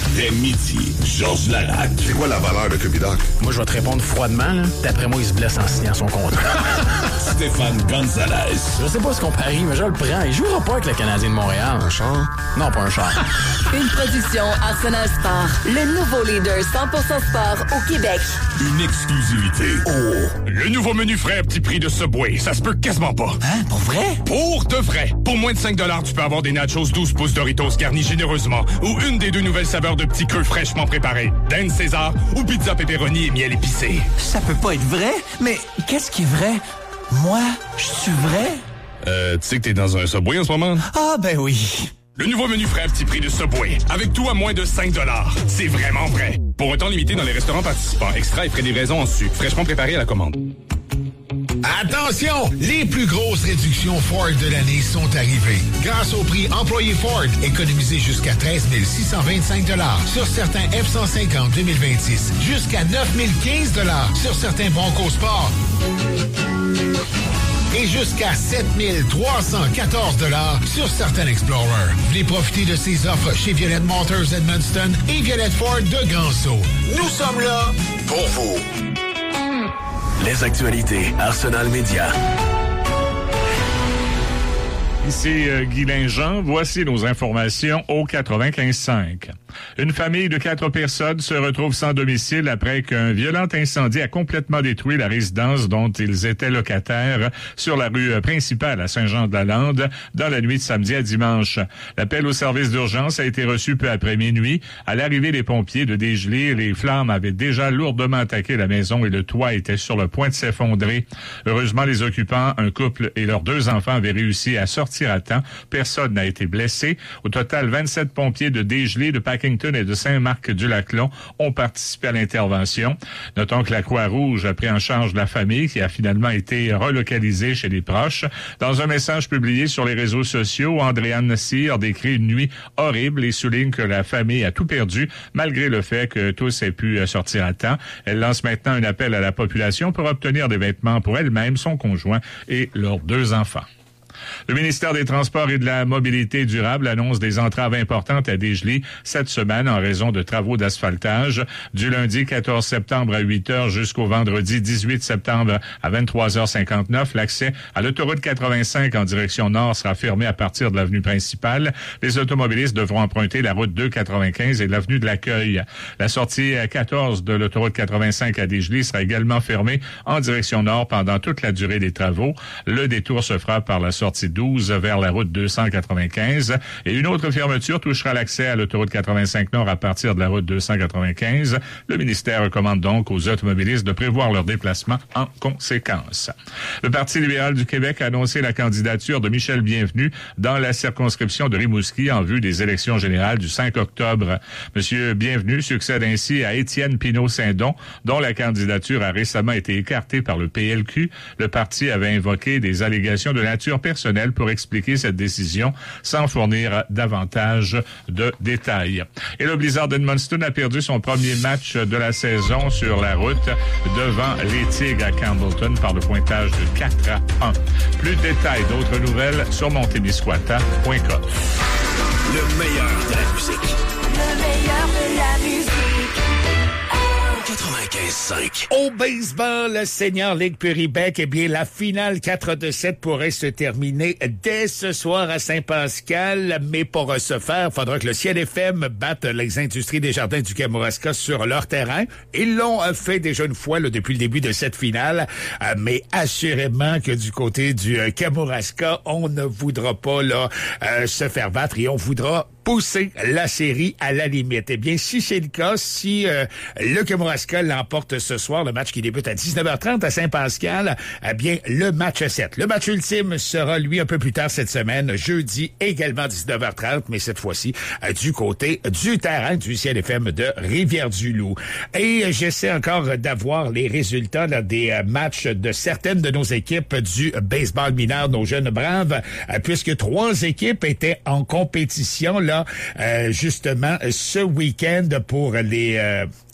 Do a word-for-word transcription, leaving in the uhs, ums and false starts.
Dès midi, Georges Larac. C'est quoi la valeur de Cupidoc? Moi, je vais te répondre froidement, là. D'après moi, il se blesse en signant son contrat. Stéphane Gonzalez. Je sais pas ce qu'on parie, mais je le prends. Il jouera pas avec le Canadien de Montréal. Un char? Non, pas un char. Une production Arsenal Sport. Le nouveau leader cent pour cent sport au Québec. Une exclusivité. Oh! Le nouveau menu frais à petit prix de Subway. Ça se peut quasiment pas. Hein? Pour vrai? Pour de vrai. Pour moins de cinq dollars, tu peux avoir des nachos douze pouces Doritos garnis généreusement ou une des deux nouvelles saveurs de petits queues fraîchement préparées. Dan César ou pizza pepperoni et miel épicé. Ça peut pas être vrai, mais qu'est-ce qui est vrai? Moi, je suis vrai? Euh, tu sais que t'es dans un Subway en ce moment? Ah, ben oui. Le nouveau menu frais à petit prix de Subway. Avec tout à moins de cinq dollars. C'est vraiment vrai. Pour un temps limité dans les restaurants participants. Extra et frais de livraison en sucre. Fraîchement préparé à la commande. Attention! Les plus grosses réductions Ford de l'année sont arrivées. Grâce au prix employé Ford, économisez jusqu'à treize mille six cent vingt-cinq dollars sur certains F cent cinquante deux mille vingt-six, jusqu'à neuf mille quinze dollars sur certains Bronco Sport et jusqu'à sept mille trois cent quatorze dollars sur certains Explorer. Venez profiter de ces offres chez Violette Motors Edmundston et Violette Ford de Grand-Sault. Nous sommes là pour vous. Les actualités Arsenal Média. Ici euh, Guy Linjean, voici nos informations au quatre-vingt-quinze cinq. Une famille de quatre personnes se retrouve sans domicile après qu'un violent incendie a complètement détruit la résidence dont ils étaient locataires sur la rue principale à Saint-Jean-de-la-Lande dans la nuit de samedi à dimanche. L'appel au service d'urgence a été reçu peu après minuit. À l'arrivée des pompiers de dégeler, les flammes avaient déjà lourdement attaqué la maison et le toit était sur le point de s'effondrer. Heureusement, les occupants, un couple et leurs deux enfants avaient réussi à sortir à temps. Personne n'a été blessé. Au total, vingt-sept pompiers de dégelé, de Packington et de Saint-Marc-du-Lac-Long ont participé à l'intervention. Notons que la Croix-Rouge a pris en charge la famille qui a finalement été relocalisée chez les proches. Dans un message publié sur les réseaux sociaux, Andréane Cyr décrit une nuit horrible et souligne que la famille a tout perdu malgré le fait que tous aient pu sortir à temps. Elle lance maintenant un appel à la population pour obtenir des vêtements pour elle-même, son conjoint et leurs deux enfants. Le ministère des Transports et de la Mobilité durable annonce des entraves importantes à Dégelé cette semaine en raison de travaux d'asphaltage. Du lundi quatorze septembre à huit heures jusqu'au vendredi dix-huit septembre à vingt-trois heures cinquante-neuf, l'accès à l'autoroute quatre-vingt-cinq en direction nord sera fermé à partir de l'avenue principale. Les automobilistes devront emprunter la route deux quatre-vingt-quinze et l'avenue de l'Accueil. La sortie quatorze de l'autoroute quatre-vingt-cinq à Dégelé sera également fermée en direction nord pendant toute la durée des travaux. Le détour se fera par la sortie douze vers la route deux cent quatre-vingt-quinze et une autre fermeture touchera l'accès à l'autoroute quatre-vingt-cinq Nord à partir de la route deux cent quatre-vingt-quinze. Le ministère recommande donc aux automobilistes de prévoir leur déplacement en conséquence. Le Parti libéral du Québec a annoncé la candidature de Michel Bienvenu dans la circonscription de Rimouski en vue des élections générales du cinq octobre. Monsieur Bienvenu succède ainsi à Étienne Pinault-Saint-Don, dont la candidature a récemment été écartée par le P L Q. Le parti avait invoqué des allégations de nature personnelle pour expliquer cette décision sans fournir davantage de détails. Et le Blizzard d'Edmundston a perdu son premier match de la saison sur la route devant les Tigres à Campbellton par le pointage de quatre à un. Plus de détails, d'autres nouvelles sur montémiscouata point com. Le meilleur de la musique. Le meilleur de la musique. quatre-vingt-quinze cinq. Au baseball, Senior League Puribec, eh bien, la finale quatre de sept pourrait se terminer dès ce soir à Saint-Pascal. Mais pour ce faire, il faudra que le Ciel F M batte les Industries des Jardins du Kamouraska sur leur terrain. Ils l'ont fait déjà une fois là, depuis le début de cette finale. Mais assurément que du côté du Kamouraska, on ne voudra pas là euh, se faire battre et on voudra pousser la série à la limite. Eh bien, si c'est le cas, si euh, le Kamouraska l'emporte ce soir, le match qui débute à dix-neuf heures trente à Saint-Pascal, eh bien, le match sept. Le match ultime sera, lui, un peu plus tard cette semaine, jeudi, également dix-neuf heures trente, mais cette fois-ci, euh, du côté du terrain du Ciel F M de Rivière-du-Loup. Et euh, j'essaie encore d'avoir les résultats là, des euh, matchs de certaines de nos équipes du baseball mineur, nos jeunes braves, euh, puisque trois équipes étaient en compétition, là, Euh, justement ce week-end pour les euh,